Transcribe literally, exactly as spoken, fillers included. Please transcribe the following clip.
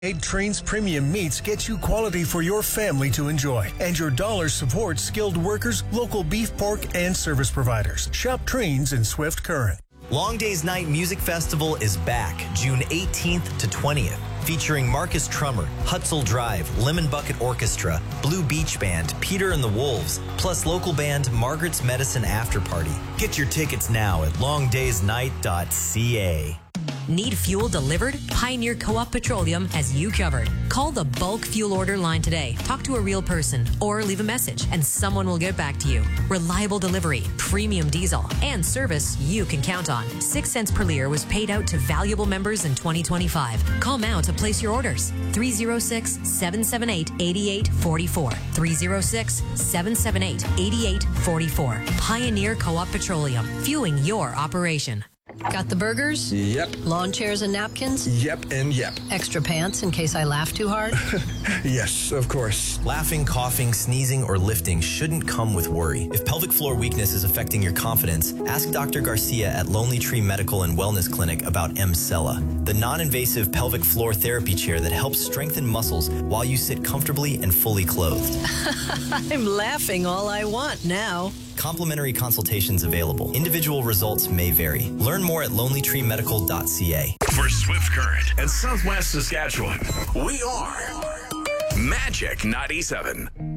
Eight Trains Premium Meats get you quality for your family to enjoy, and your dollar supports skilled workers, local beef, pork, and service providers. Shop Trains in Swift Current. Long Days Night Music Festival is back June eighteenth to twentieth, featuring Marcus Trummer, Hutzel Drive, Lemon Bucket Orchestra, Blue Beach Band, Peter and the Wolves, plus local band Margaret's Medicine After Party. Get your tickets now at long days night dot c a. Need fuel delivered? Pioneer Co-op Petroleum has you covered. Call the bulk fuel order line today. Talk to a real person or leave a message and someone will get back to you. Reliable delivery, premium diesel, and service you can count on. Six cents per liter was paid out to valuable members in twenty twenty-five. Call now to place your orders. three oh six, seven seven eight, eight eight four four. three oh six, seven seven eight, eight eight four four. Pioneer Co-op Petroleum, fueling your operation. Got the burgers? Yep. Lawn chairs and napkins? Yep and yep. Extra pants in case I laugh too hard? Yes, of course. Laughing, coughing, sneezing, or lifting shouldn't come with worry. If pelvic floor weakness is affecting your confidence, ask Doctor Garcia at Lonely Tree Medical and Wellness Clinic about Emsella, the non-invasive pelvic floor therapy chair that helps strengthen muscles while you sit comfortably and fully clothed. I'm laughing all I want now. Complimentary consultations available. Individual results may vary. Learn more at lonely tree medical dot c a. For Swift Current and Southwest Saskatchewan, we are Magic ninety-seven.